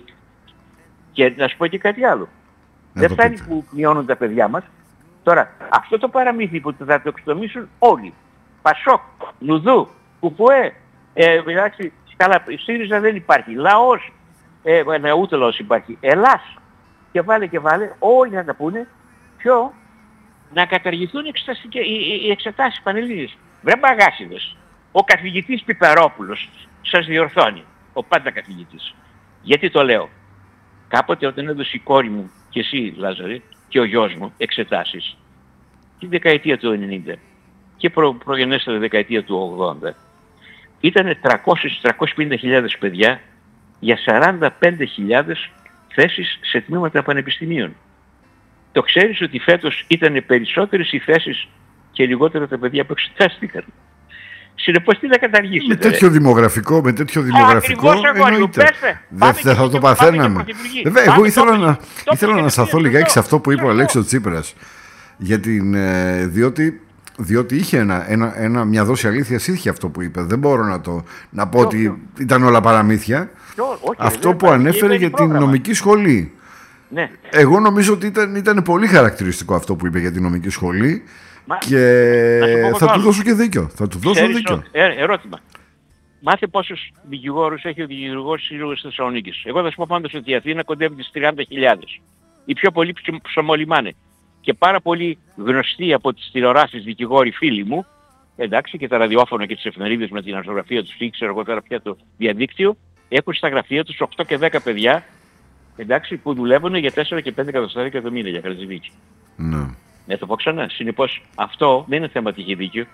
Και να σου πω και κάτι άλλο. Δεν φτάνει που μειώνουν τα παιδιά μας. Τώρα, αυτό το παραμύθι που θα το εξτομίσουν όλοι. Πασόκ, Νουδού, Κουκουέ, ε, εντάξει, καλά, ΣΥΡΙΖΑ δεν υπάρχει. Λαός, ε, ναι, ούτε λαός υπάρχει. Ελλάς. Και βάλε και βάλε, όλοι να τα πούνε, ποιο, να καταργηθούν οι, οι, οι εξετάσεις πανελλήνιες. Βρε μπαγάσιδες. Ο καθηγητής Πιπερόπουλος σας διορθώνει. Ο πάντα καθηγητής. Γιατί το λέω? Κάποτε όταν έδωσε η κόρη μου και εσύ, Λάζαρη, και ο γιος μου εξετάσεις, τη δεκαετία του ενενήντα και προ, προγενέστερα δεκαετία του ογδόντα, ήταν τριακόσιες με τριακόσιες πενήντα χιλιάδες παιδιά για σαράντα πέντε χιλιάδες θέσεις σε τμήματα πανεπιστημίων. Το ξέρεις ότι φέτος ήταν περισσότερες οι θέσεις και λιγότερα τα παιδιά που εξετάστηκαν. Συνεπώς τι να καταργήσετε? Με τέτοιο δημογραφικό, με τέτοιο δημογραφικό εννοείται. Δεν θα το παθαίναμε. Βέβαια, εγώ ήθελα να, ήθελα να σταθώ λιγάκι σε αυτό που είπε ο Αλέξης Τσίπρας. Για την, ε, διότι, διότι είχε ένα, ένα, ένα, μια δόση αλήθειας, είχε αυτό που είπε. Δεν μπορώ να, το, να πω ότι ήταν όλα παραμύθια. Αυτό που ανέφερε για την νομική σχολή. Ναι. Εγώ νομίζω ότι ήταν, ήταν πολύ χαρακτηριστικό αυτό που είπε για την νομική σχολή. Μα, και θα του δώσω και δίκιο. Θα του δώσω Ξέρεις, δίκιο. Ε, ερώτημα. Μάθε πόσους δικηγόρους έχει ο δικηγόρος σύλλογος της Θεσσαλονίκης. Εγώ θα σου πω πάντως ότι η Αθήνα κοντεύει τις τριάντα χιλιάδες. Οι πιο πολλοί ψωμολιμάνε. Και πάρα πολύ γνωστοί από τις τηλεοράσεις δικηγόροι φίλοι μου, εντάξει, και τα ραδιόφωνα και τις εφημερίδες με την αρθογραφία τους, ή ξέρω εγώ τώρα πια το διαδίκτυο, έχουν στα γραφεία τους οκτώ και δέκα παιδιά, εντάξει, που δουλεύουν για τέσσερα και πέντε εκατομμύρια για Χαρατζηδίκη. Ναι. Να το πω ξανά. Συνεπώς αυτό δεν είναι θέμα τυχή δίκαιο.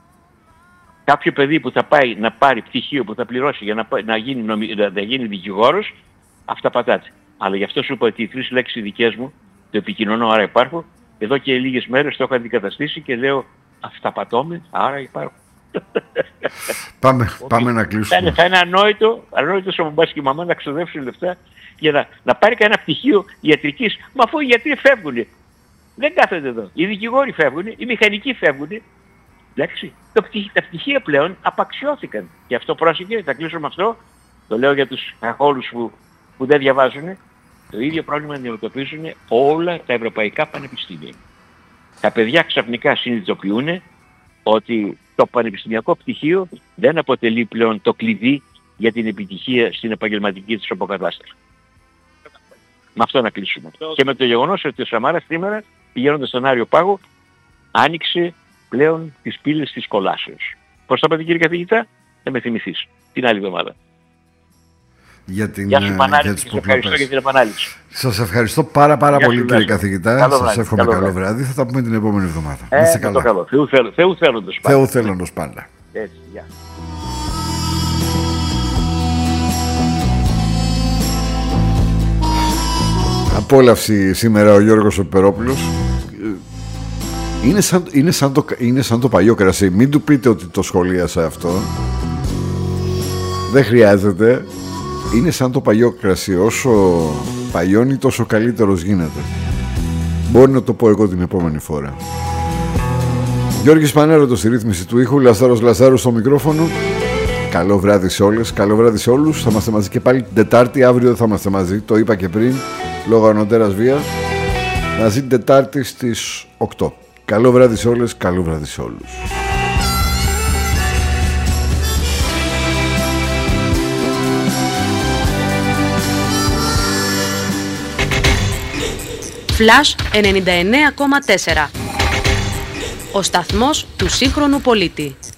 Κάποιο παιδί που θα πάει να πάρει πτυχίο που θα πληρώσει για να, να, γίνει, νομι... να γίνει δικηγόρος, αυτά πατάτε. Αλλά γι' αυτό σου είπα ότι οι τρεις λέξεις δικές μου, το επικοινωνώ, άρα υπάρχω, εδώ και λίγες μέρες το έχω αντικαταστήσει και λέω αυταπατώμε, άρα υπάρχω. Πάμε, πάμε να κλείσουμε. Θα είναι ανόητο, ανόητος ο μπαμπάς και η μαμά να ξοδέψουν λεφτά για να, να πάρει κανένα πτυχίο ιατρικής. Μα αφού οι γιατροί φεύγουν. Δεν κάθονται εδώ. Οι δικηγόροι φεύγουν, οι μηχανικοί φεύγουν. Εντάξει. Το πτυχ, τα πτυχία πλέον απαξιώθηκαν. Και αυτό πρόσεχε, θα κλείσω με αυτό. Το λέω για τους αχόλους που, που δεν διαβάζουν. Το ίδιο πρόβλημα αντιμετωπίζουν όλα τα ευρωπαϊκά πανεπιστήμια. Τα παιδιά ξαφνικά συνειδητοποιούν ότι το πανεπιστημιακό πτυχίο δεν αποτελεί πλέον το κλειδί για την επιτυχία στην επαγγελματική της αποκατάσταση. Με αυτό να κλείσουμε. Και με το γεγονός ότι ο Σαμάρας σήμερα, πηγαίνοντας στον Άριο Πάγο, άνοιξε πλέον τις πύλες της κολάσεως. Πώς θα πάτε κύριε καθηγητά? Θα με θυμηθείς την άλλη εβδομάδα. Για την, Γεια σου επανάληψη για και σας ευχαριστώ για την επανάληψη. Σας ευχαριστώ πάρα πάρα Γεια πολύ σου, κύριε καθηγητά. Καλό σας βράδυ, εύχομαι καλό καλό βράδυ. βράδυ. Θα τα πούμε την επόμενη εβδομάδα. Ε, Είστε καλά. καλό. Θεού, θέλ, Θεού θέλοντος πάντα. Θεού θέλοντος πάντα. Έτσι, γεια. Απόλαυση σήμερα ο Γιώργος ο Περόπουλος. Είναι σαν, είναι, σαν το, είναι σαν το παλιό κρασί. Μην του πείτε ότι το σχολίασα αυτό. Δεν χρειάζεται. Είναι σαν το παλιό κρασί. Όσο παλιώνει τόσο καλύτερος γίνεται. Μπορεί να το πω εγώ την επόμενη φορά. Γιώργης Πανέρωτος στη ρύθμιση του ήχου. Λαστάρος Λαστάρος στο μικρόφωνο. Καλό βράδυ σε όλες, καλό βράδυ σε όλους. Θα είμαστε μαζί και πάλι την Τετάρτη. Αύριο δεν θα είμαστε μαζί. Το είπα και πριν, λόγω ανωτέρας βίας. Μαζί την Τετάρτη στις οκτώ. Καλό βράδυ σε όλες, καλό βράδυ σε όλους. Flash ενενήντα εννέα κόμμα τέσσερα. Ο σταθμός του σύγχρονου πολίτη.